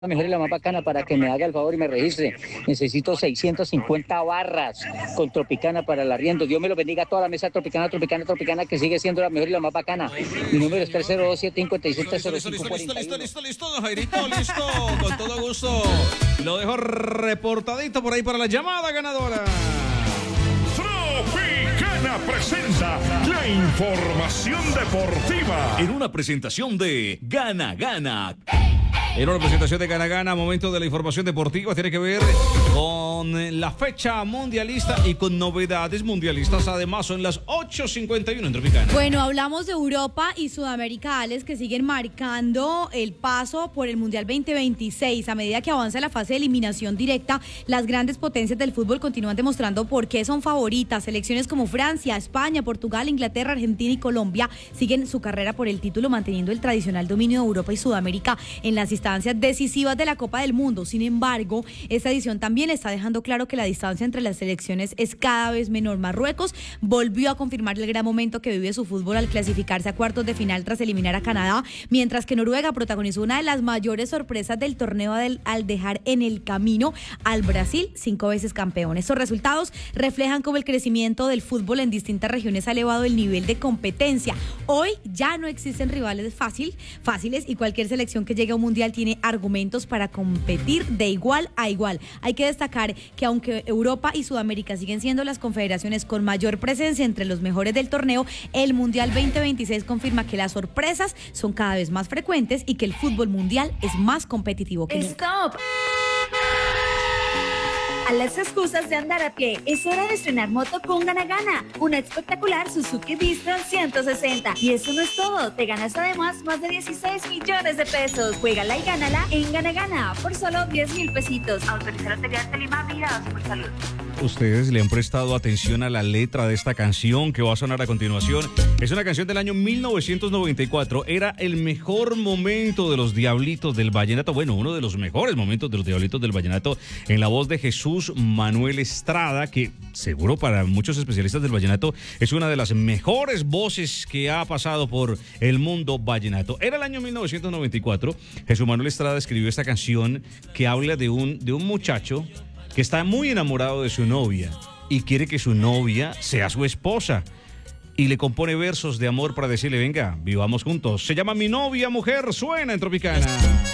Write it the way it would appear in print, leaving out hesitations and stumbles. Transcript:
la mejor y la más bacana para que me haga el favor y me registre. Necesito 650 barras con Tropicana para el arriendo. Dios me lo bendiga a toda la mesa Tropicana, que sigue siendo la mejor y la más bacana. Mi número es 302-757-0541. Listo, don Jairito, listo. Con todo gusto. Lo dejo reportadito por ahí para la llamada ganadora. Tropicana presenta la información deportiva. En una presentación de Gana. En una presentación de Gana, momento de la información deportiva, tiene que ver con la fecha mundialista y con novedades mundialistas. Además, son las 8:51 en Tropicana. Bueno, hablamos de Europa y Sudamérica, Alex, que siguen marcando el paso por el Mundial 2026. A medida que avanza la fase de eliminación directa, las grandes potencias del fútbol continúan demostrando por qué son favoritas. Selecciones como Francia, España, Portugal, Inglaterra, Argentina y Colombia siguen su carrera por el título, manteniendo el tradicional dominio de Europa y Sudamérica en las instancias decisivas de la Copa del Mundo. Sin embargo, esta edición también está dejando claro que la distancia entre las selecciones es cada vez menor. Marruecos volvió a confirmar el gran momento que vive su fútbol al clasificarse a cuartos de final tras eliminar a Canadá, mientras que Noruega protagonizó una de las mayores sorpresas del torneo al dejar en el camino al Brasil, 5 veces campeón. Estos resultados reflejan cómo el crecimiento del fútbol en distintas regiones ha elevado el nivel de competencia. Hoy ya no existen rivales fáciles y cualquier selección que llegue a un mundial tiene argumentos para competir de igual a igual. Hay que destacar que aunque Europa y Sudamérica siguen siendo las confederaciones con mayor presencia entre los mejores del torneo, el Mundial 2026 confirma que las sorpresas son cada vez más frecuentes y que el fútbol mundial es más competitivo que nunca. ¡Stop! A las excusas de andar a pie, es hora de estrenar moto con Gana, una espectacular Suzuki Bistron 160. Y eso no es todo, te ganas además más de 16 millones de pesos. Juégala y gánala en Gana por solo 10,000 pesitos. Autoriza Lotería Telima, Vigilado Supersalud. Ustedes le han prestado atención a la letra de esta canción que va a sonar a continuación. Es una canción del año 1994. Era el mejor momento de los Diablitos del Vallenato. Bueno, uno de los mejores momentos de los Diablitos del Vallenato, en la voz de Jesús Manuel Estrada, que seguro para muchos especialistas del vallenato es una de las mejores voces que ha pasado por el mundo vallenato. Era el año 1994. Jesús Manuel Estrada escribió esta canción que habla de un muchacho que está muy enamorado de su novia y quiere que su novia sea su esposa. Y le compone versos de amor para decirle, venga, vivamos juntos. Se llama Mi Novia Mujer, suena en Tropicana.